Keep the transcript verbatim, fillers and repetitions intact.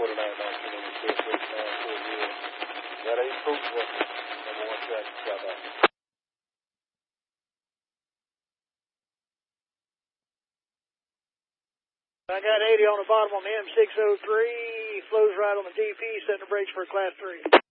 forty-nine, nineteen eighty-six, eighty-nine, four years. Got eight troops working. Number one track, shot out. I got eighty on the bottom on the M six oh three, flows right on the D P, setting the brakes for a class three.